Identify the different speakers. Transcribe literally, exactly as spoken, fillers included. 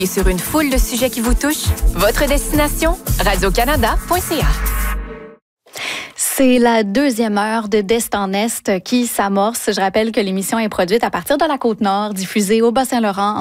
Speaker 1: Et sur une foule de sujets qui vous touchent, votre destination, radio canada point c a.
Speaker 2: C'est la deuxième heure de d'Est en Est qui s'amorce. Je rappelle que l'émission est produite à partir de la Côte-Nord, diffusée au Bas-Saint-Laurent,